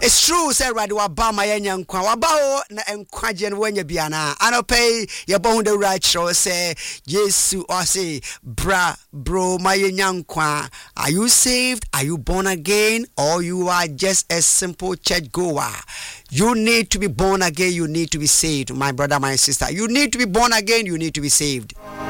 It's true, say right waba ma yenya nkwa waba o na nkwaje no wanya biana anope ye bohu de right show say Yesu or say bro ma yenya nkwa. Are you saved? Are you born again? Or you are just a simple church goer? You need to be born again, you need to be saved, my brother, my sister. You need to be born again, you need to be saved.